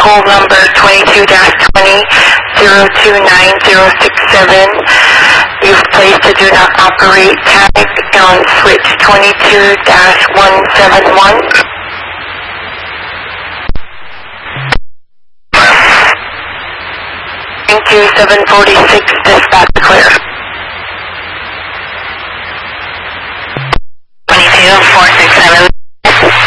poll number 22-20-029067. You've placed a do not operate tag on switch 22-171. Thank you, 746 dispatch.